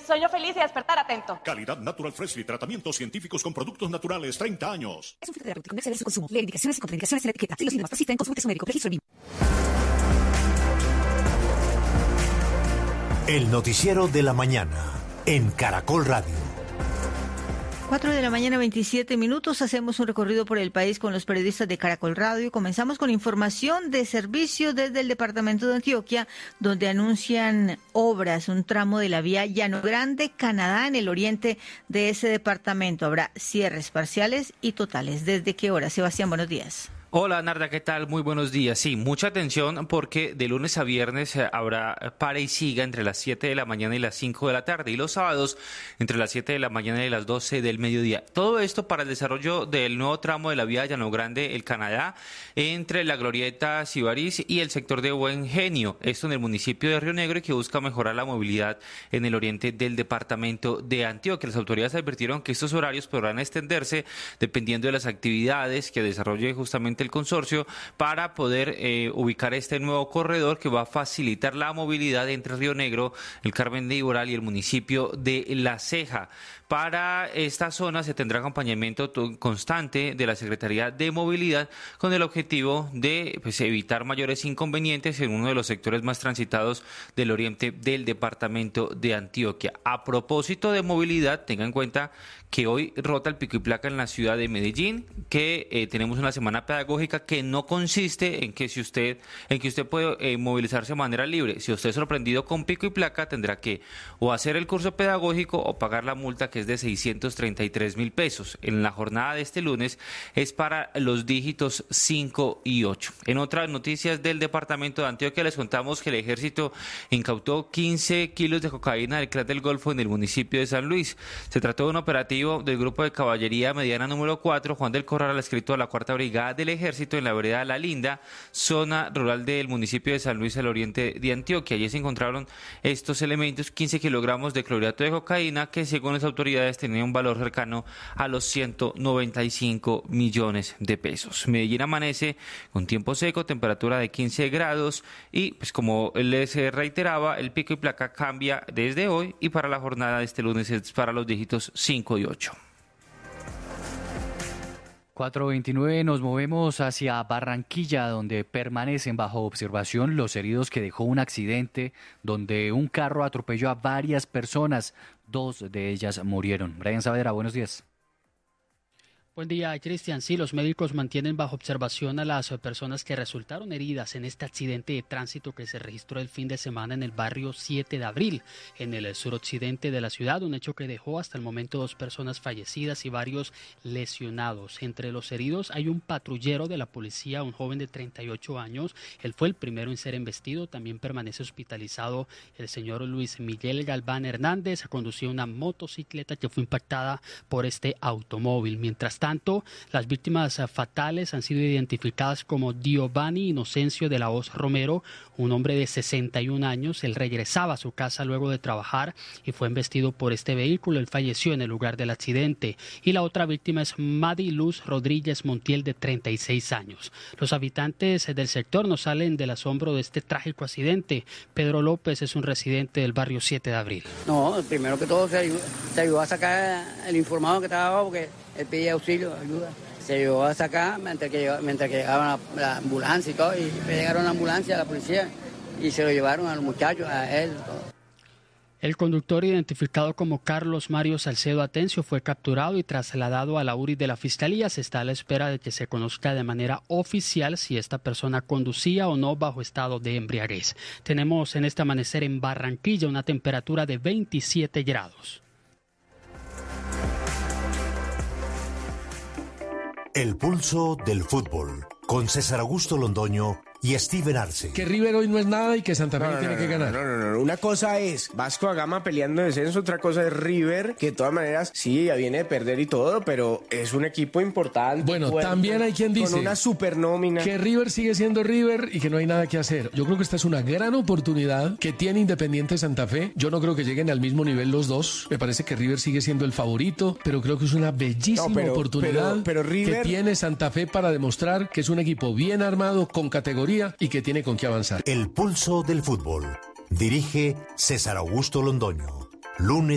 sueño feliz y despertar atento. Calidad Natural Freshly, tratamientos científicos con productos naturales, 30 años. Es un filtro terapéutico, no excede su consumo. Lee indicaciones y contraindicaciones en la etiqueta. Si los síntomas persisten, consulte a su médico. Registro BIM. El noticiero de la mañana en Caracol Radio. 4:27 a.m. Hacemos un recorrido por el país con los periodistas de Caracol Radio. Comenzamos con información de servicio desde el departamento de Antioquia, donde anuncian obras, un tramo de la vía Llano Grande, Canadá, en el oriente de ese departamento. Habrá cierres parciales y totales. ¿Desde qué hora? Sebastián, buenos días. Hola Narda, ¿qué tal? Muy buenos días. Sí, mucha atención porque de lunes a viernes habrá para y siga entre las 7 de la mañana y las 5 de la tarde y los sábados entre las 7 de la mañana y las 12 del mediodía. Todo esto para el desarrollo del nuevo tramo de la vía Llano Grande, el Canadá, entre la Glorieta Sibarís y el sector de Buen Genio. Esto en el municipio de Río Negro y que busca mejorar la movilidad en el oriente del departamento de Antioquia. Las autoridades advirtieron que estos horarios podrán extenderse dependiendo de las actividades que desarrolle justamente el consorcio para poder ubicar este nuevo corredor que va a facilitar la movilidad entre Río Negro, el Carmen de Iboral y el municipio de La Ceja. Para esta zona se tendrá acompañamiento constante de la Secretaría de Movilidad con el objetivo de evitar mayores inconvenientes en uno de los sectores más transitados del oriente del departamento de Antioquia. A propósito de movilidad, tenga en cuenta que hoy rota el pico y placa en la ciudad de Medellín, que tenemos una semana pedagógica que no consiste en que usted puede movilizarse de manera libre. Si usted es sorprendido con pico y placa, tendrá que o hacer el curso pedagógico o pagar la multa, que es de 633.000 pesos. En la jornada de este lunes es para los dígitos 5 y 8. En otras noticias del departamento de Antioquia les contamos que el ejército incautó 15 kilos de cocaína del Clan del Golfo en el municipio de San Luis. Se trató de un operativo del grupo de caballería mediana número 4, Juan del Corral, adscrito a la 4ª Brigada del Ejército en la vereda La Linda, zona rural del municipio de San Luis, al oriente de Antioquia. Allí se encontraron estos elementos, 15 kilogramos de clorhidrato de cocaína, que según las autoridades tenían un valor cercano a los 195 millones de pesos. Medellín amanece con tiempo seco, temperatura de 15 grados y pues como les reiteraba, el pico y placa cambia desde hoy y para la jornada de este lunes es para los dígitos 5 y 8. 4:29 nos movemos hacia Barranquilla, donde permanecen bajo observación los heridos que dejó un accidente donde un carro atropelló a varias personas. 2 de ellas murieron. Brian Saavedra, buenos días. Buen día, Cristian. Sí, los médicos mantienen bajo observación a las personas que resultaron heridas en este accidente de tránsito que se registró el fin de semana en el barrio 7 de abril, en el suroccidente de la ciudad, un hecho que dejó hasta el momento 2 personas fallecidas y varios lesionados. Entre los heridos hay un patrullero de la policía, un joven de 38 años. Él fue el primero en ser embestido. También permanece hospitalizado el señor Luis Miguel Galván Hernández. Conducía una motocicleta que fue impactada por este automóvil. Mientras tanto, las víctimas fatales han sido identificadas como Giovanni Inocencio de la Hoz Romero, un hombre de 61 años. Él regresaba a su casa luego de trabajar y fue embestido por este vehículo. Él falleció en el lugar del accidente. Y la otra víctima es Madi Luz Rodríguez Montiel, de 36 años. Los habitantes del sector no salen del asombro de este trágico accidente. Pedro López es un residente del barrio 7 de abril. No, primero que todo se ayudó a sacar el informado que estaba abajo, porque él pedía auxilio, ayuda. Se ayudó a sacar mientras que llegaba la ambulancia y todo, y llegaron la ambulancia, la policía, y se lo llevaron a los muchachos, a él, todo. El conductor, identificado como Carlos Mario Salcedo Atencio, fue capturado y trasladado a la URI de la Fiscalía. Se está a la espera de que se conozca de manera oficial si esta persona conducía o no bajo estado de embriaguez. Tenemos en este amanecer en Barranquilla una temperatura de 27 grados. El pulso del fútbol, con César Augusto Londoño y Steven Arce. Que River hoy no es nada y que Santa Fe tiene que ganar. No. Una cosa es Vasco da Gama peleando descenso, otra cosa es River, que de todas maneras sí, ya viene de perder y todo, pero es un equipo importante. Bueno, fuerte, también hay quien dice con una super nómina, que River sigue siendo River y que no hay nada que hacer. Yo creo que esta es una gran oportunidad que tiene Independiente Santa Fe. Yo no creo que lleguen al mismo nivel los dos. Me parece que River sigue siendo el favorito, pero creo que es una bellísima oportunidad pero River, que tiene Santa Fe para demostrar que es un equipo bien armado, con categoría y que tiene con qué avanzar. El pulso del fútbol. Dirige César Augusto Londoño. Lunes